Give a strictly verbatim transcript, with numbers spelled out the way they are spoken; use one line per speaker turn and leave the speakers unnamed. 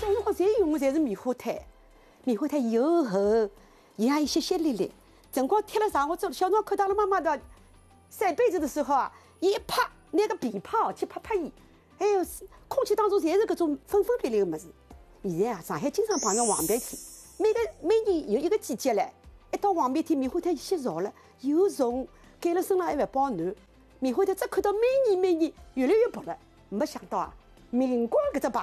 小辰光侪用的侪是棉花炭，棉花炭又厚，伊也淅淅沥沥。辰光贴了上我做，小辰光看到了妈妈的晒被子的时候啊，伊一拍拿个琵琶去拍拍伊，哎呦，空气当中侪是搿种粉粉烈烈的物事。现在啊，上海经常碰上黄梅天，每个每年有一个季节唻，一到黄梅天，棉花炭先熟了，又重，盖了身上还勿保暖。棉花炭只看到每年每年越来越薄了，没想到啊，明光搿只牌。